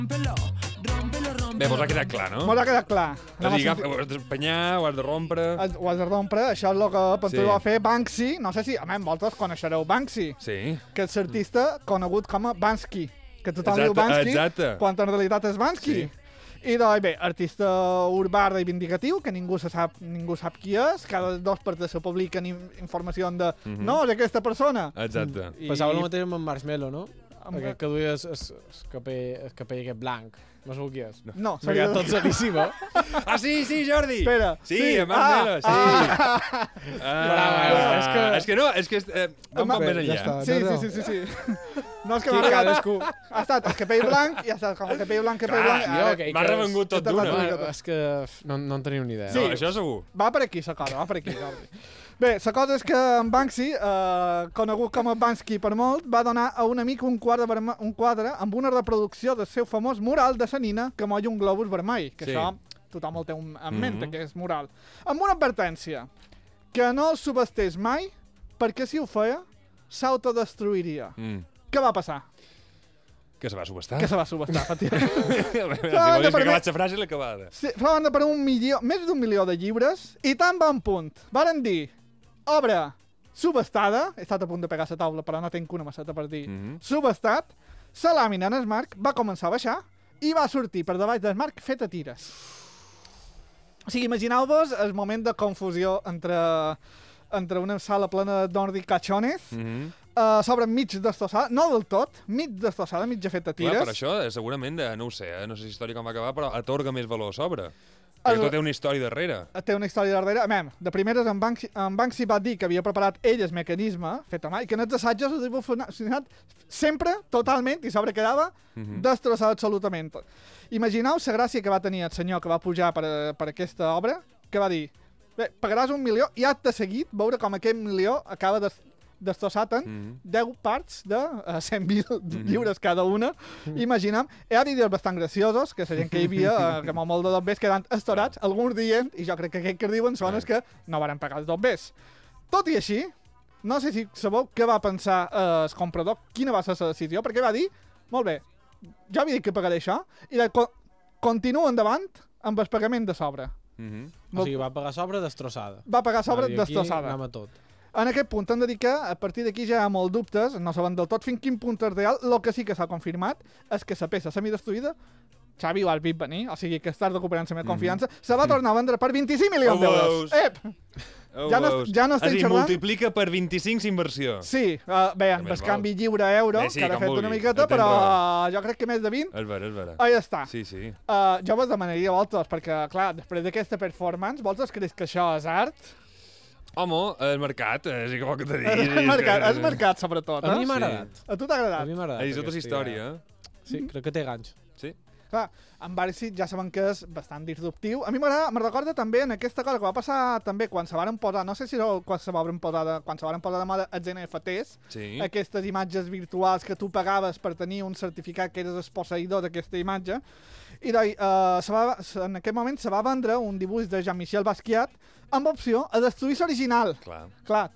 Bé, mos ha quedat clar, no? Mos ha quedat clar. És a dir, ho has d'espanyar, ho has de rompre... Ho has de rompre, això és el que penso va fer Banksy. No sé si, vosaltres coneixereu Banksy. Sí. Que és l'artista conegut com a Bansky. Que tothom diu Bansky, quan en realitat és Bansky. I doncs, bé, artista urbà reivindicatiu, que ningú sap qui és, cada 2 per 3 se publiquen informació de no, és aquesta persona. Exacte. Passava el mateix amb en Marshmello, no? Aquest que duia el capell aquest blanc. No sabeu qui és? No, seria tot seríssim, eh? Ah, sí, Jordi! Espera. Sí, en Marshmello, sí. És que no, és que vam poc més enllà. Sí. No és que m'ha arribat... Ha estat el capell blanc i ha estat com el capell blanc. M'ha revengut tot d'una. És que no en teniu ni idea. Sí, això segur. Va per aquí, la cosa, va per aquí. Bé, la cosa és que en Banksy, conegut com a Bansky per molt, va donar a un amic un quadre amb una reproducció del seu famós mural de la nina que molla un globus vermell, que això tothom el té en mente, que és mural. Amb una advertència, que no el subestés mai, perquè si ho feia, s'autodestruiria. Què va passar? Que se va subestar. Que se va subestar, efectivament. Si volies acabar la frase, l'acabada. Sí, fa banda per més d'un milió de llibres, i tan bon punt. Varen dir, obra subestada, he estat a punt de pegar la taula, però no tinc una masseta per dir, subestat, la làmina en el marc va començar a baixar i va sortir per davall del marc feta tires. O sigui, imagineu-vos el moment de confusió entre una sala plena de Nordic cachones, sobre mig destrossada, no del tot, mig destrossada, mitja feta tires. Clar, per això, segurament, no ho sé, no sé si història com va acabar, però atorga més valor a sobre. Perquè tot té una història darrere. Té una història darrere. De primeres, en Banksy va dir que havia preparat ell el mecanisme fet a mà i que en els assajos havia funcionat sempre, totalment, i sobre quedava destrossat absolutament. Imagineu la gràcia que va tenir el senyor que va pujar per aquesta obra, que va dir, bé, pagaràs 1 milió i has de seguir veure com aquest milió acaba destrossat en 10 parts de 100.000 lliures cada una. Imaginem. Hi ha vídeos bastant graciosos, que la gent que hi havia, que amb el molt de dobbers quedant estorats, alguns dient, i jo crec que aquells que diuen són els que no varen pagar els dobbers. Tot i així, no sé si sabeu què va pensar el comprador, quina va ser la decisió, perquè va dir, molt bé, jo havia dit que pagaré això, i continua endavant amb el pagament de sobre. O sigui, va pagar sobre destrossada. Va pagar sobre destrossada. Anem a tot. En aquest punt hem de dir que a partir d'aquí ja hi ha molt dubtes, no saben del tot fins quin punt és real. El que sí que s'ha confirmat és que la peça semidestruïda, Xavi ho has vist venir, o sigui que estàs recuperant la meva confiança, se va tornar a vendre per 25 milions d'euros. Ep! Ja no estem xerrant. Multiplica per 25 inversió. Sí, bé, amb el canvi lliure a euro, que ha fet una miqueta, però jo crec que més de 20. És vera. Ahí està. Sí. Jo vos demanaria a vosaltres, perquè, clar, després d'aquesta performance, vosaltres creus que això és art? Home, el mercat, és igual que t'he dit. El mercat, sobretot. A mi m'ha agradat. A tu t'ha agradat? A mi m'ha agradat. És tota història. Sí, crec que té ganys. Sí. Clar, en Banksy ja saben que és bastant disruptiu. A mi me recorda també en aquesta cosa que va passar també quan se varen posar, no sé si quan se varen posar de moda els NFTs, aquestes imatges virtuals que tu pagaves per tenir un certificat que eres el posseïdor d'aquesta imatge, i en aquest moment se va vendre un dibuix de Jean-Michel Basquiat amb opció a destruir l'original. Clar,